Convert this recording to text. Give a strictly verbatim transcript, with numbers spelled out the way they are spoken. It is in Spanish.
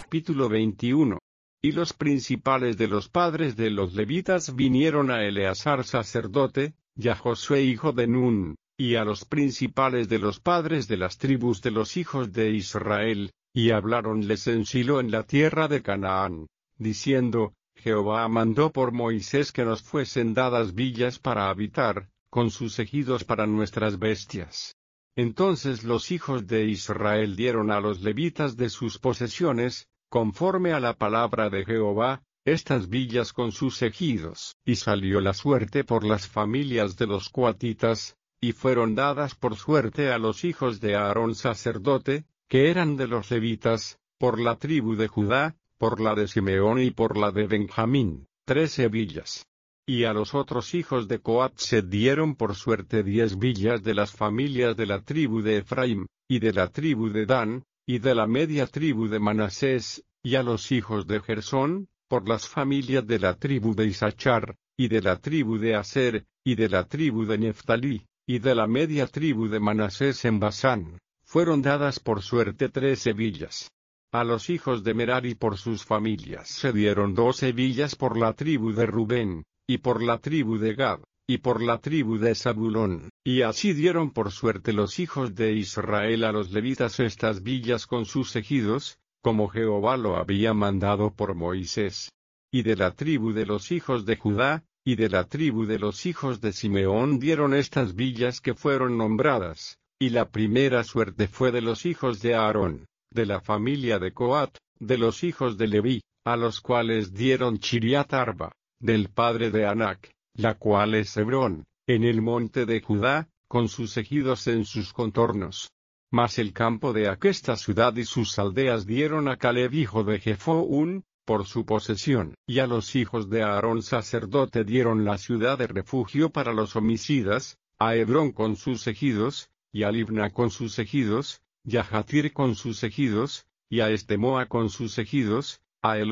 Capítulo veintiuno. Y los principales de los padres de los levitas vinieron a Eleazar sacerdote, y a Josué hijo de Nun, y a los principales de los padres de las tribus de los hijos de Israel, y habláronles en Silo en la tierra de Canaán, diciendo: Jehová mandó por Moisés que nos fuesen dadas villas para habitar, con sus ejidos para nuestras bestias. Entonces los hijos de Israel dieron a los levitas de sus posesiones, conforme a la palabra de Jehová, estas villas con sus ejidos. Y salió la suerte por las familias de los coatitas, y fueron dadas por suerte a los hijos de Aarón sacerdote, que eran de los levitas, por la tribu de Judá, por la de Simeón y por la de Benjamín, trece villas. Y a los otros hijos de Coat se dieron por suerte diez villas de las familias de la tribu de Efraín, y de la tribu de Dan, y de la media tribu de Manasés, y a los hijos de Gersón, por las familias de la tribu de Isachar, y de la tribu de Aser, y de la tribu de Neftalí, y de la media tribu de Manasés en Basán, fueron dadas por suerte trece villas. A los hijos de Merari por sus familias se dieron doce villas por la tribu de Rubén, y por la tribu de Gad, y por la tribu de Zabulón, y así dieron por suerte los hijos de Israel a los levitas estas villas con sus ejidos, como Jehová lo había mandado por Moisés. Y de la tribu de los hijos de Judá, y de la tribu de los hijos de Simeón dieron estas villas que fueron nombradas, y la primera suerte fue de los hijos de Aarón, de la familia de Coat, de los hijos de Leví, a los cuales dieron Chiriat Arba, del padre de Anac, la cual es Hebrón, en el monte de Judá, con sus ejidos en sus contornos. Mas el campo de aquesta ciudad y sus aldeas dieron a Caleb hijo de Jefoún, por su posesión. Y a los hijos de Aarón sacerdote dieron la ciudad de refugio para los homicidas, a Hebrón con sus ejidos, y a Libna con sus ejidos, y a Jatir con sus ejidos, y a Estemoa con sus ejidos, a Elón